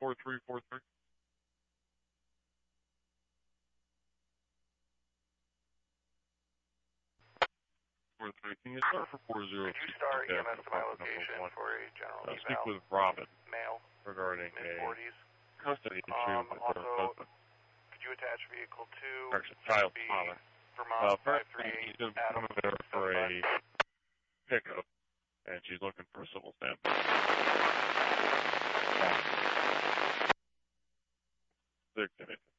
4343. 43. Can you start for 40? Could you start EMS to my location for a general eval? Speak with Robin. Male. Regarding mid-40s. A custody issue with her husband. Could you attach vehicle 2? Correction, child's father. Vermont 538. He's going to be coming there for a pickup, and she's looking for a civil stamp. Yeah. 6